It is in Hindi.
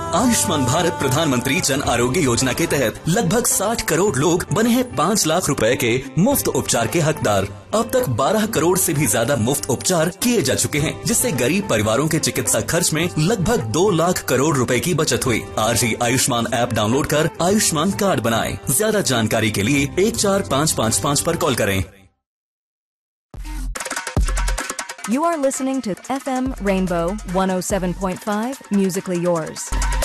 आयुष्मान भारत प्रधानमंत्री जन आरोग्य योजना के तहत लगभग 60 करोड़ लोग बने हैं 5 लाख रुपए के मुफ्त उपचार के हकदार। अब तक 12 करोड़ से भी ज्यादा मुफ्त उपचार किए जा चुके हैं, जिससे गरीब परिवारों के चिकित्सा खर्च में लगभग 2 लाख करोड़ रुपए की बचत हुई। आज ही आयुष्मान ऐप डाउनलोड कर आयुष्मान कार्ड बनाएं। ज्यादा जानकारी के लिए 14555 पर कॉल करें। You are listening to FM Rainbow 107.5 Musically Yours.